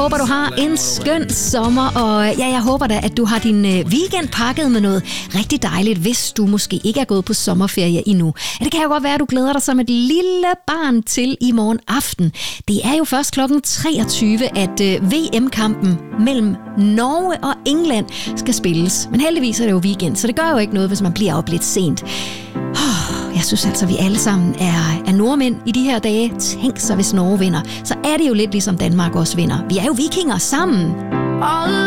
håber, du har en skøn sommer, og jeg håber da, at du har din weekend pakket med noget rigtig dejligt, hvis du måske ikke er gået på sommerferie endnu. Ja, det kan jo godt være, at du glæder dig som et lille barn til i morgen aften. Det er jo først klokken 23, at VM-kampen mellem Norge og England skal spilles. Men heldigvis er det jo weekend, så det gør jo ikke noget, hvis man bliver op lidt sent. Jeg synes altså, at vi alle sammen er nordmænd i de her dage. Tænk så, hvis Norge vinder. Så er det jo lidt ligesom Danmark også vinder. Vi er jo vikinger sammen.